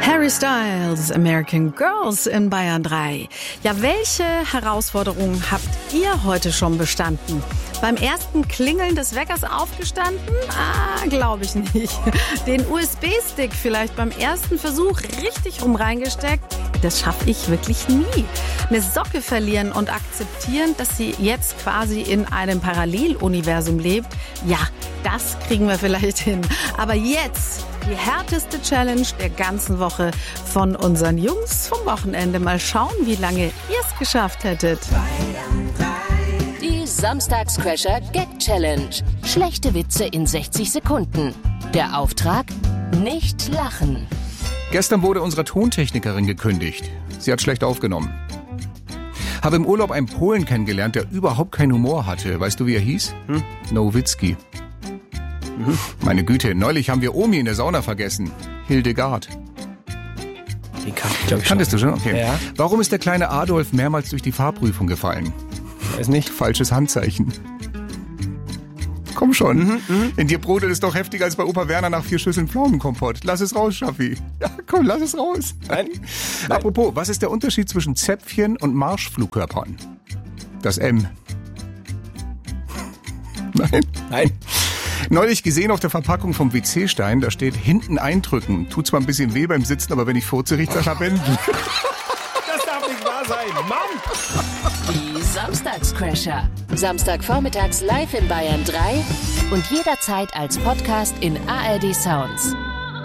Harry Styles, American Girls in Bayern 3. Ja, welche Herausforderungen habt ihr heute schon bestanden? Beim ersten Klingeln des Weckers aufgestanden? Glaube ich nicht. Den USB-Stick vielleicht beim ersten Versuch richtig rum reingesteckt? Das schaffe ich wirklich nie. Eine Socke verlieren und akzeptieren, dass sie jetzt quasi in einem Paralleluniversum lebt? Ja, das kriegen wir vielleicht hin. Aber jetzt die härteste Challenge der ganzen Woche von unseren Jungs vom Wochenende. Mal schauen, wie lange ihr es geschafft hättet. Die Samstagscrasher-Gag-Challenge. Schlechte Witze in 60 Sekunden. Der Auftrag? Nicht lachen. Gestern wurde unsere Tontechnikerin gekündigt. Sie hat schlecht aufgenommen. Habe im Urlaub einen Polen kennengelernt, der überhaupt keinen Humor hatte. Weißt du, wie er hieß? Nowitzki. Meine Güte, neulich haben wir Omi in der Sauna vergessen. Hildegard. Die glaube ich Kanntest du schon? Okay. Ja. Warum ist der kleine Adolf mehrmals durch die Fahrprüfung gefallen? Weiß nicht. Falsches Handzeichen. Komm schon. In dir brodelt es doch heftiger als bei Opa Werner nach 4 Schüsseln Pflaumenkompott. Lass es raus, Schaffi. Ja, komm, lass es raus. Nein. Apropos, was ist der Unterschied zwischen Zäpfchen und Marschflugkörpern? Das M. Nein. Neulich gesehen auf der Verpackung vom WC-Stein, da steht hinten eindrücken. Tut zwar ein bisschen weh beim Sitzen, aber wenn ich furze, riecht's nach Lavendel. Das darf nicht wahr sein, Mann! Die Samstagscrasher. Samstagvormittags live in Bayern 3 und jederzeit als Podcast in ARD Sounds.